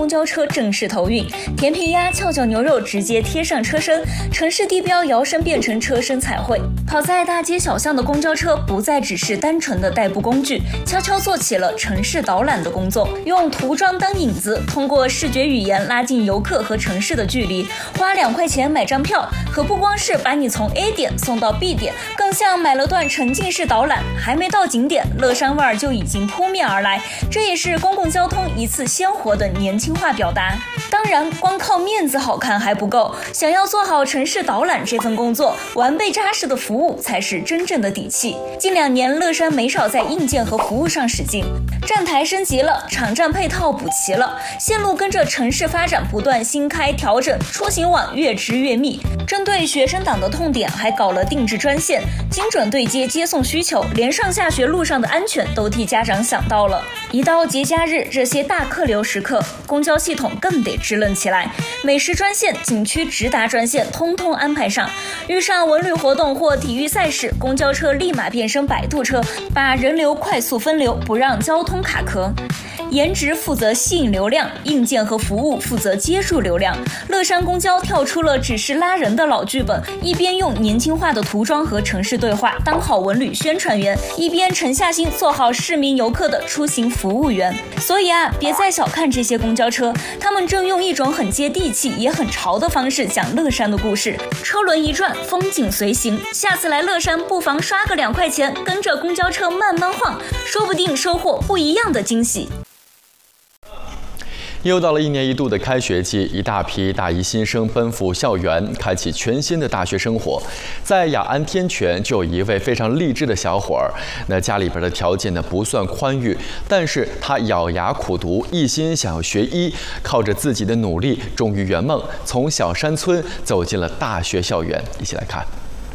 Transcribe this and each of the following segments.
公交车正式投运，甜皮鸭、翘脚牛肉直接贴上车身，城市地标摇身变成车身彩绘。跑在大街小巷的公交车不再只是单纯的代步工具，悄悄做起了城市导览的工作，用涂装当引子，通过视觉语言拉近游客和城市的距离。花2块钱买张票，可不光是把你从 A 点送到 B 点，更像买了段沉浸式导览，还没到景点，乐山味儿就已经扑面而来。这也是公共交通一次鲜活的年轻化表达。当然，光靠面子好看还不够，想要做好城市导览这份工作，完备扎实的服务才是真正的底气。近2年，乐山没少在硬件和服务上使劲，站台升级了，场站配套补齐了，线路跟着城市发展不断新开调整，出行网越织越密。针对学生党的痛点，还搞了定制专线，精准对接接送需求，连上下学路上的安全都替家长想到了。一到节假日，这些大客流时刻，公交系统更得支棱起来，美食专线、景区直达专线通通安排上。遇上文旅活动或体育赛事，公交车立马变身摆渡车，把人流快速分流，不让交通卡壳。颜值负责吸引流量，硬件和服务负责接住流量。乐山公交跳出了只是拉人的老剧本，一边用年轻化的涂装和城市对话当好文旅宣传员，一边沉下心做好市民游客的出行服务员。所以别再小看这些公交车，他们正用一种很接地气也很潮的方式讲乐山的故事。车轮一转，风景随行。下次来乐山，不妨刷个2块钱，跟着公交车慢慢晃，说不定收获不一样的惊喜。 又到了1年1度的开学季，一大批大一新生奔赴校园，开启全新的大学生活。在雅安天泉就有一位非常励志的小伙儿，那家里边的条件呢不算宽裕，但是他咬牙苦读，一心想要学医，靠着自己的努力，终于圆梦，从小山村走进了大学校园。一起来看。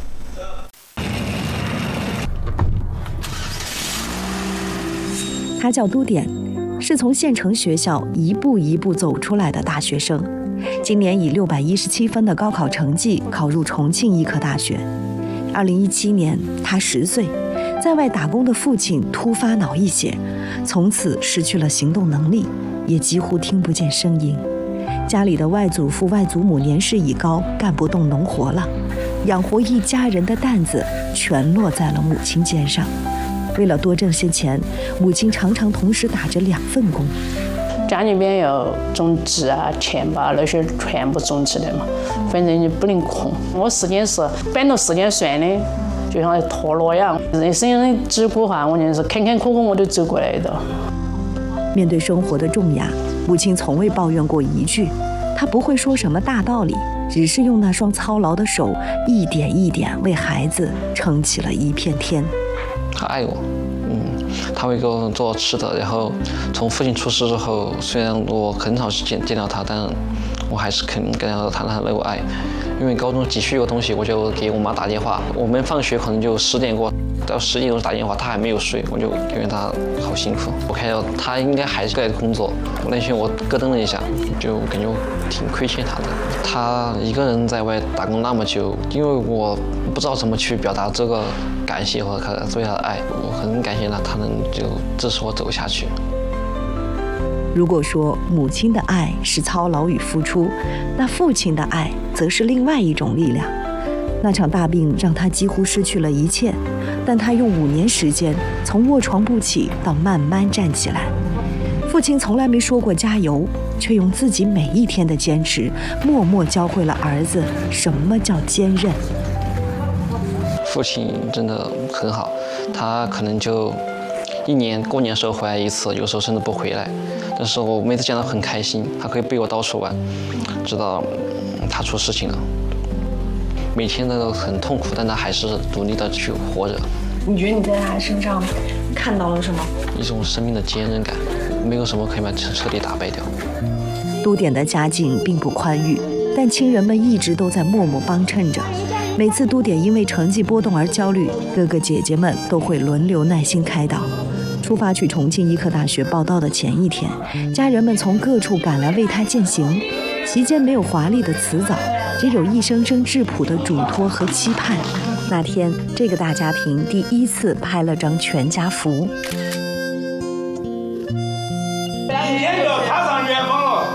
他叫都点，是从县城学校一步一步走出来的大学生。今年以617分的高考成绩考入重庆医科大学。2017年，他10岁，在外打工的父亲突发脑溢血，从此失去了行动能力，也几乎听不见声音。家里的外祖父、外祖母年事已高，干不动农活了，养活一家人的担子全落在了母亲肩上。为了多挣些钱，母亲常常同时打着2份工。 家里边要种地啊、田吧，那些全部种起来嘛，反正就不能空。我时间是摆到时间算的，就像陀螺一样，人生的疾苦哈，我就是坎坎坷坷我都走过来的。 面对生活的重压，母亲从未抱怨过一句，她不会说什么大道理，只是用那双操劳的手，一点一点为孩子撑起了一片天。 他爱我，他会给我做吃的。然后从父亲出事之后，虽然我很少见到他，但我还是肯感到他那个爱。因为高中急需一个东西，我就给我妈打电话。我们放学可能就10点过，到11点钟打电话，他还没有睡，我就感觉他好辛苦。我看到他应该还是在工作，那天我咯噔了一下，就感觉挺亏欠他的。他一个人在外打工那么久，因为我不知道怎么去表达这个感谢和对他的爱，我很感谢他，他能就支持我走下去。 如果说母亲的爱是操劳与付出，那父亲的爱则是另外一种力量。那场大病让他几乎失去了一切，但他用5年时间，从卧床不起到慢慢站起来。父亲从来没说过加油，却用自己每一天的坚持，默默教会了儿子什么叫坚韧。 父亲真的很好，他可能就1年过年时候回来一次，有时候甚至不回来。但是我每次见到很开心，他可以背我到处玩，直到他出事情了。每天都很痛苦，但他还是努力的去活着。 你觉得你在他身上看到了什么？ 一种生命的坚韧感，没有什么可以把彻底打败掉。 都点的家境并不宽裕，但亲人们一直都在默默帮衬着。每次都点因为成绩波动而焦虑，哥哥姐姐们都会轮流耐心开导。出发去重庆医科大学报到的前一天，家人们从各处赶来为他饯行，席间没有华丽的辞藻，只有一声声质朴的嘱托和期盼。那天，这个大家庭第一次拍了张全家福。